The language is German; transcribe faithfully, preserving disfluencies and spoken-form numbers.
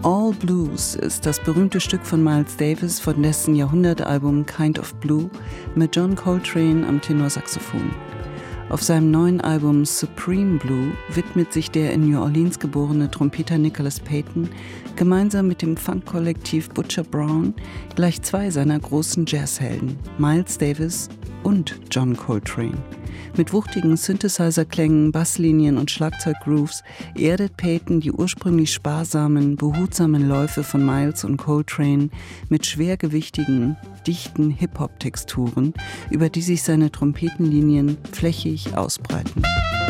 All Blues ist das berühmte Stück von Miles Davis von dessen Jahrhundertalbum Kind of Blue mit John Coltrane am Tenorsaxophon. Auf seinem neuen Album Supreme Blue widmet sich der in New Orleans geborene Trompeter Nicholas Payton gemeinsam mit dem Funkkollektiv Butcher Brown gleich zwei seiner großen Jazzhelden, Miles Davis und John Coltrane. Mit wuchtigen Synthesizer-Klängen, Basslinien und Schlagzeuggrooves erdet Payton die ursprünglich sparsamen, behutsamen Läufe von Miles und Coltrane mit schwergewichtigen, dichten Hip-Hop-Texturen, über die sich seine Trompetenlinien flächig ausbreiten.